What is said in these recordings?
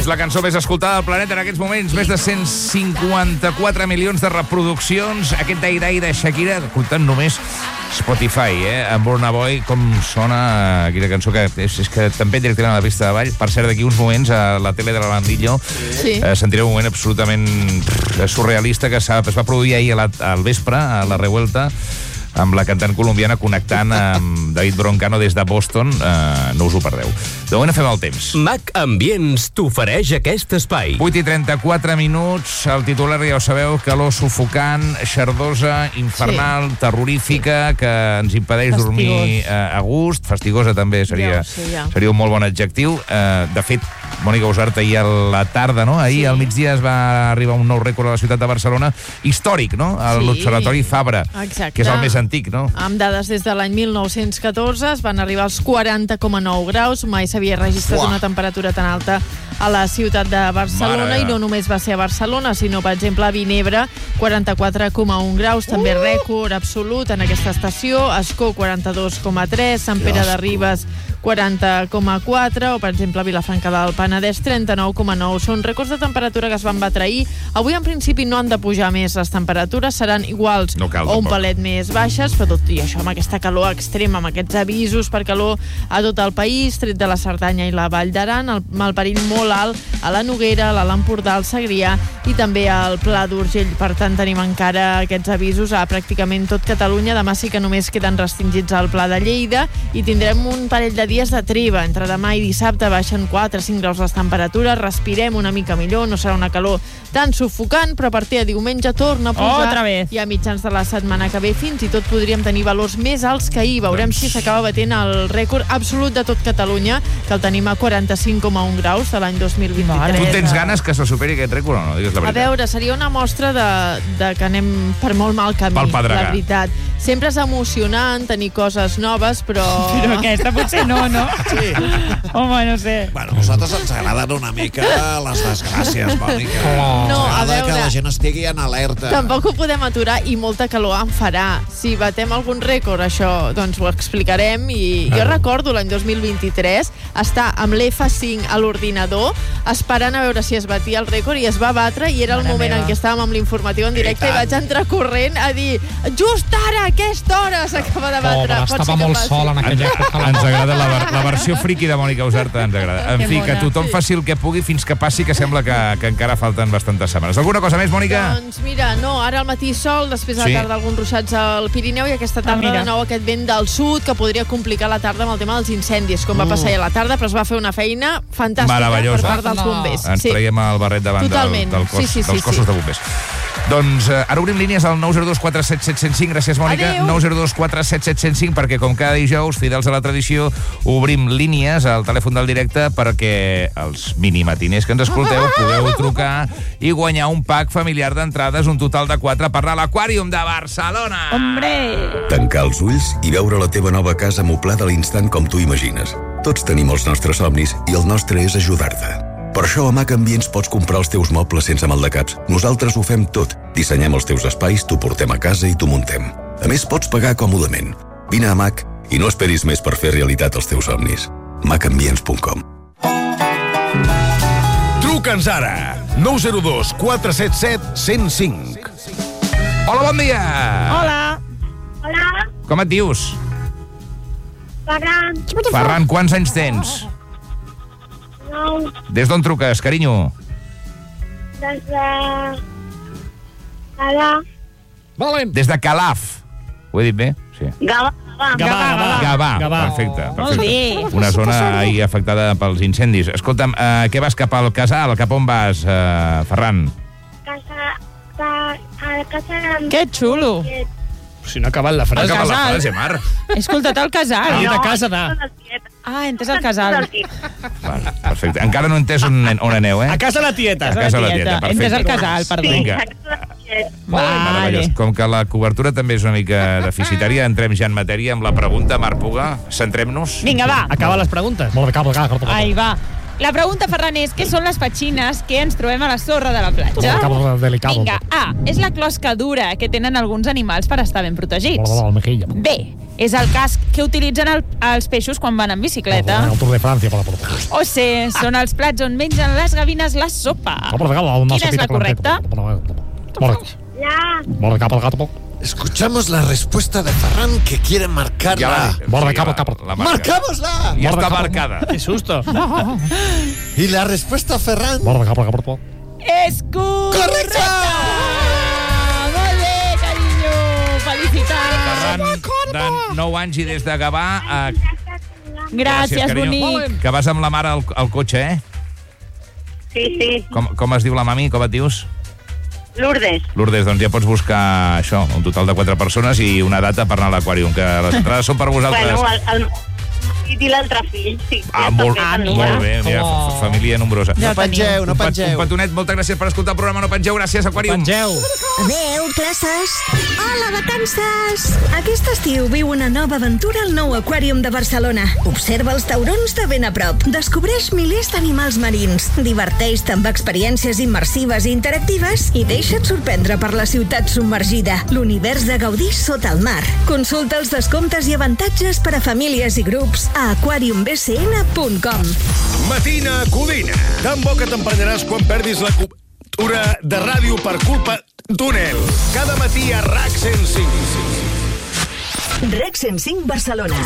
la cançó més escoltada del planeta en aquests moments. Més de 154 milions de reproduccions. Aquest Day Day de Shakira, comptant només Spotify, amb Burna Boy, com sona aquella cançó que és que també directament a la pista de ball. Per cert, d'aquí uns moments a la tele de l'Armandillo sentireu un moment absolutament surrealista que es va produir ahir al vespre a la Revuelta, amb la cantant colombiana connectant amb David Broncano des de Boston. No us ho perdeu. De moment fem el temps. Mac Ambients t'ofereix aquest espai. 8:34 minuts. El titular ja ho sabeu, calor sufocant, xardosa, infernal, terrorífica, que ens impedeix dormir a gust. Fastigosa també seria un molt bon adjectiu. De fet, Mònica Usart, ahir a la tarda, no? Ahir al migdia es va arribar un nou rècord a la ciutat de Barcelona, històric, no? L'Observatori Fabra, que és el més antic, no? Amb dades des de l'any 1914 es van arribar als 40,9 graus. Mai s'havia registrat una temperatura tan alta a la ciutat de Barcelona. I no només va ser a Barcelona, sinó, per exemple, a Vinebre, 44,1 graus, també rècord absolut en aquesta estació. Ascó, 42,3, Sant Pere de Ribes, 40,4, o, per exemple, a Vilafranca del Penedès, 39,9. Són rècords de temperatura que es van batre ahir. Avui, en principi, no han de pujar més les temperatures, seran iguals o un palet més baixes, però tot i això, amb aquesta calor extrema, amb aquests avisos per calor a tot el país, tret de la Cerdanya i la Vall d'Aran, amb el perill molt alt a la Noguera, a l'Alt Empordà, al Segrià i també al Pla d'Urgell. Per tant, tenim encara aquests avisos a pràcticament tot Catalunya. Demà sí que només queden restringits al Pla de Lleida i tindrem un parell de dies de treva. Entre demà i dissabte baixen 4-5 graus les temperatures, respirem una mica millor, no serà una calor tan sufocant, però a partir de diumenge torna a pujar i a mitjans de la setmana que ve fins i tot podríem tenir valors més alts que ahir. Veurem si s'acaba batent el rècord absolut de tot Catalunya, que el tenim a 45,1 graus de l'any 2023. Tu tens ganes que se superi aquest rècord o no? Digues la veritat. A veure, seria una mostra de que anem per molt mal camí, la veritat. Sempre és emocionant tenir coses noves, però... Però aquesta potser no? Sí. Home, no sé. Bueno, a nosaltres ens agraden una mica les desgràcies, Mònica. No, a veure, que la gent estigui en alerta. Tampoc ho podem aturar i molta calor en farà. Si batem algun rècord, això, doncs ho explicarem. I jo recordo l'any 2023 estar amb l'F5 a l'ordinador esperant a veure si es batia el rècord i es va batre i era el moment en què estàvem amb l'informatiu en directe i vaig entrar corrent a dir just ara, a aquesta hora s'acaba de batre. Estava molt sol en aquella època. Ens agrada la versió friqui de Mònica Usarta, ens agrada. En fi, que tothom faci el que pugui fins que passi, que sembla que encara falten bastantes setmanes. Alguna cosa més, Mònica? Doncs mira, no, ara al matí sol, després a la tarda alguns ruixats al Pirineu i aquesta tarda de nou aquest vent del sud que podria complicar la tarda amb el tema dels incendis, com va passar a la tarda, però es va fer una feina fantàstica per part dels bombers. Ens traiem el barret davant dels cossos de bombers. Doncs ara obrim línies al 902 477 105. Gràcies, Mònica. 902 477 105, perquè com cada dijous, fidels a la tradició, obrim línies al telèfon del directe perquè els minimatiners que ens escolteu podeu trucar i guanyar un pack familiar d'entrades, un total de 4 per anar a l'Aquàrium de Barcelona. Hombre! Tancar els ulls i veure la teva nova casa moblada a l'instant com tu imagines. Tots tenim els nostres somnis i el nostre és ajudar-te. Per això a Mac Ambients pots comprar els teus mobles sense maldecaps. Nosaltres ho fem tot. Dissenyem els teus espais, t'ho portem a casa i t'ho muntem. A més, pots pagar còmodament. Vine a Mac i no esperis més per fer realitat els teus somnis. macambients.com. Truca'ns ara. 902 477 105. Hola, bon dia! Hola! Hola, Com et dius? Ferran. Ferran, quants anys tens? 9. Des d'on truques, carinyo? Des de... Calaf. Des de Calaf. Ho he dit bé? Sí. Gavà. Gavà. Perfecte. Una zona ahí afectada pels incendis. Escolta'm, què vas cap al casal? Cap on vas, Ferran? A casa de... Que xulo! Si no ha acabat la frase. Ha acabat la frase, Mar. He escoltat el casal. De casa de... Ah, he entès el casal. Vale, perfecte. Encara no he entès on aneu, A casa la tieta. A casa la tieta, perfecte. He entès el casal, perdó. Vinga. Meravellós. Com que la cobertura també és una mica deficitària, entrem ja en matèria amb la pregunta. Marc Puga, centrem-nos. Vinga, va. Acaba les preguntes. Molt bé, acaba. Ahí va. La pregunta, Ferran, és què són les petxines que ens trobem a la sorra de la platja? Vinga, A, és la closca dura que tenen alguns animals per estar ben protegits. B, És el casc que utilitzen els peixos quan van en bicicleta. El Tour de Francia, per la porta. O sé, són els plats on mengen les gavines la sopa. Quina és la correcta? Borda cap al gato. Escuchamos la respuesta de Ferran que quiere marcarla. Borda cap al cap. ¡Marcámosla! Ya está marcada. ¡Qué susto! Y la respuesta, Ferran... Borda cap al cap. És correcte! Molt bé, carinyo! Felicitats! Ferran, de 9 anys i des de Gavà... Gràcies, carinyo. bonic. Que vas amb la mare al cotxe, eh? Sí. Com es diu la mami? Com et dius? Lourdes. Lourdes, doncs ja pots buscar això, un total de 4 persones i una data per anar a l'aquàrium, que les entrades són per vosaltres. Bueno, i l'altre fill, sí. Molt bé, mira, família nombrosa. No pengeu. Un petonet, moltes gràcies per escoltar el programa No Pengeu, gràcies, Aquàrium. Adéu, classes. Hola, vacances. Aquest estiu viu una nova aventura al nou Aquàrium de Barcelona. Observa els taurons de ben a prop. Descobreix milers d'animals marins. Diverteix-te amb experiències immersives i interactives i deixa't sorprendre per la ciutat submergida. L'univers de gaudir sota el mar. Consulta els descomptes i avantatges per a famílies i grups a aquariumbcn.com. Matina Codina. Tan bo que t'emprenyaràs quan perdis la cobertura de ràdio per culpa túnel. Cada matí a RAC 105. RAC 105 Barcelona.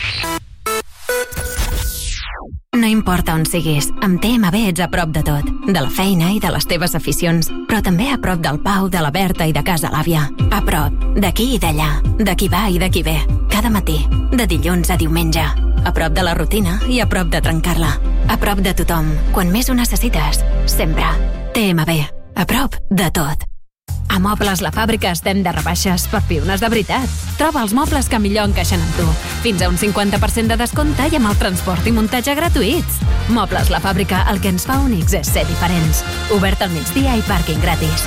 No importa on siguis, amb TMB ets a prop de tot. De la feina i de les teves aficions, però també a prop del Pau, de la Berta i de casa l'àvia. A prop, d'aquí i d'allà, de qui va i de qui ve. Cada matí, de dilluns a diumenge. A prop de la rutina i a prop de trencar-la. A prop de tothom, quan més ho necessites. Sempre. TMB. A prop de tot. A Mobles La Fàbrica estem de rebaixes per piones de veritat. Troba els mobles que millor encaixen amb tu. Fins a un 50% de descompte i amb el transport i muntatge gratuïts. Mobles La Fàbrica, el que ens fa únics és ser diferents. Obert al migdia i pàrquing gratis.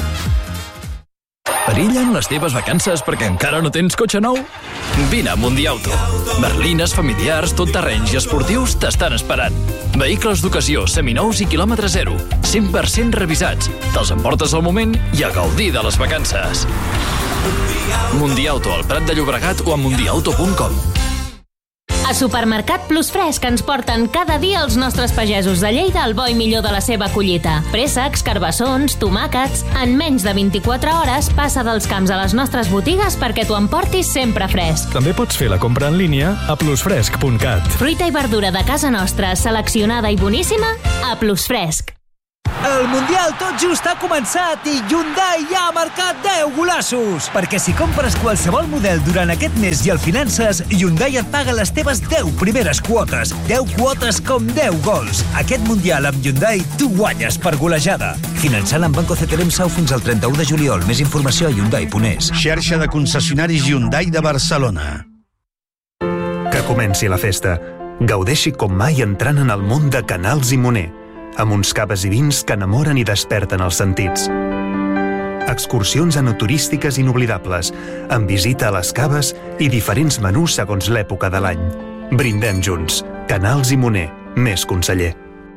Perillen les teves vacances perquè encara no tens cotxe nou? Vine a Mundiauto. Berlines, familiars, tot terrenys i esportius t'estan esperant. Vehicles d'ocasió, seminous i quilòmetre zero. 100% revisats. Te'ls emportes al moment i a gaudir de les vacances. Mundiauto, al Prat de Llobregat o a mundiauto.com. A Supermercat Plus Fresc ens porten cada dia els nostres pagesos de Lleida al bo i millor de la seva collita. Préssecs, carbassons, tomàquets... En menys de 24 hores passa dels camps a les nostres botigues perquè t'ho emportis sempre fresc. També pots fer la compra en línia a plusfresc.cat. Fruita i verdura de casa nostra, seleccionada i boníssima, a Plus Fresc. El Mundial tot just ha començat i Hyundai ja ha marcat 10 golassos. Perquè si compres qualsevol model durant aquest mes i el finances, Hyundai et paga les teves 10 primeres quotes. 10 quotes com 10 gols. Aquest Mundial amb Hyundai tu guanyes per golejada. Finançant amb Banco CTLM Sau fins al 31 de juliol. Més informació a Hyundai.es. Xarxa de concessionaris Hyundai de Barcelona. Que comenci la festa. Gaudeixi com mai entrant en el món de Canals i Moner, amb uns caves i vins que enamoren i desperten els sentits. Excursions enoturístiques inoblidables, amb visita a les caves i diferents menús segons l'època de l'any. Brindem junts. Canals i Moner. Més conseller.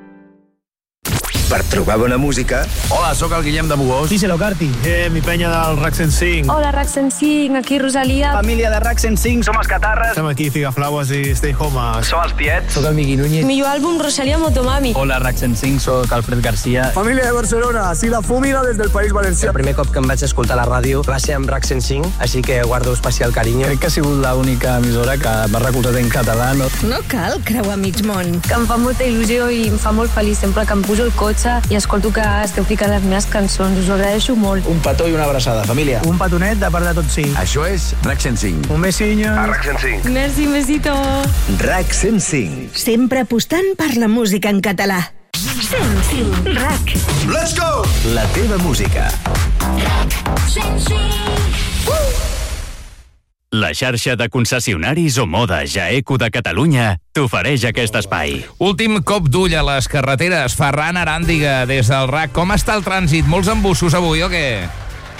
Per trobar bona música... Hola, sóc el Guillem de Bugós. Díselo, Carti. Mi penya del RAC 105. Hola, RAC 105, aquí Rosalia. Família de RAC 105. Som els Catarres. Estem aquí, Figaflaues i Stay Home. Som els Tiets. Soc el Miqui Núñez. Millor àlbum, Rosalia Motomami. Hola, RAC 105, soc Alfred García. Família de Barcelona, així la fúmiga des del País Valencià. El primer cop que em vaig escoltar a la ràdio va ser amb RAC 105, així que guardo especial carinyo. Crec que ha sigut l'única emissora que m'ha recolzat en català. No cal creuar mig món. Que em fa molta il·lusió i em fa molt feliç sempre que em pujo al cotxe i escolto que esteu ficant les meves cançons. Us ho agraeixo molt. Un petó i una abraçada, família. Un petonet de part de tots 5. Això és RAC 105. Un besinyo. A RAC 105. Merci, un besito. RAC 105. Sempre apostant per la música en català. 105 RAC. Let's go! La teva música. RAC 105. La xarxa de concessionaris Omoda Jaeco de Catalunya t'ofereix aquest espai. Últim cop d'ull a les carreteres. Ferran Aràndiga, des del RAC. Com està el trànsit? Molts embussos avui o què?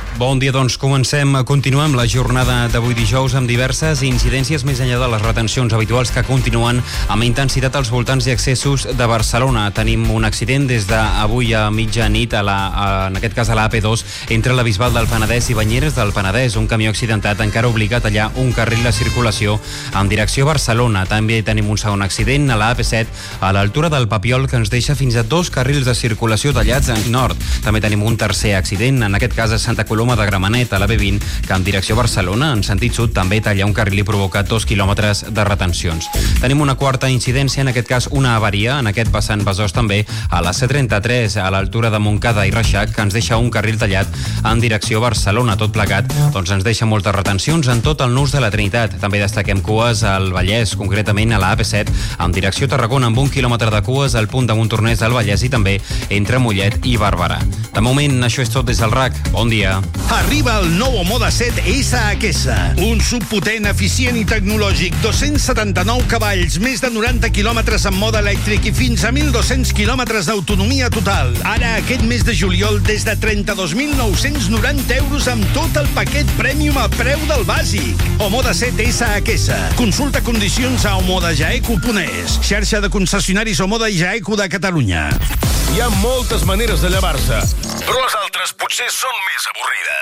Bon dia, doncs continuem la jornada d'avui dijous amb diverses incidències més enllà de les retencions habituals que continuen amb intensitat als voltants i accessos de Barcelona. Tenim un accident des d'avui a mitjanit, en aquest cas a la AP2, entre la Bisbal del Penedès i Banyeres del Penedès. Un camió accidentat encara obliga a tallar un carril de circulació en direcció a Barcelona. També tenim un segon accident a la AP7 a l'altura del Papiol que ens deixa fins a 2 carrils de circulació tallats en nord. També tenim un tercer accident, en aquest cas a Santa Coloma de Gramenet, a la B20, que en direcció a Barcelona, en sentit sud, també talla un carril i provoca 2 quilòmetres de retencions. Tenim una quarta incidència, en aquest cas una avaria, en aquest vessant Besòs també, a la C33, a l'altura de Montcada i Reixac, que ens deixa un carril tallat en direcció a Barcelona. Tot plegat, doncs ens deixa moltes retencions en tot el nus de la Trinitat. També destaquem cues al Vallès, concretament a la AP7, en direcció a Tarragona, amb 1 quilòmetre de cues al punt de Montornès del Vallès i també entre Mollet i Barberà. De moment, això és tot des del RAC. Bon dia. Arriba el nou Omoda 7 SHS. Un subpotent, eficient i tecnològic. 279 cavalls, més de 90 quilòmetres en mode elèctric i fins a 1.200 quilòmetres d'autonomia total. Ara, aquest mes de juliol, des de 32.990 euros amb tot el paquet Premium a preu del bàsic. Omoda 7 SHS. Consulta condicions a omodajaeco.es. Xarxa de concessionaris Omoda i Jaeco de Catalunya. Hi ha moltes maneres de llevar-se, però les altres potser són més avorrides.